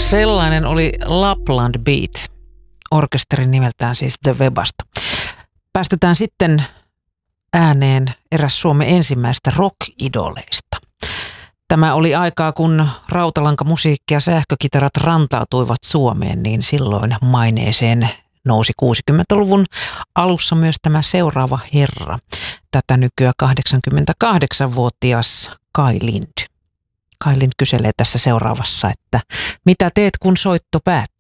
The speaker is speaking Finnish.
Sellainen oli Lapland Beat, orkesterin nimeltään siis The Webasta. Päästetään sitten ääneen eräs Suomen ensimmäistä rock-idoleista. Tämä oli aikaa, kun rautalankamusiikki ja sähkökitarat rantautuivat Suomeen, niin silloin maineeseen nousi 60-luvun alussa myös tämä seuraava herra. Tätä nykyään 88-vuotias Kai Lindy. Kai Lind kyselee tässä seuraavassa, että mitä teet kun soitto päättyy?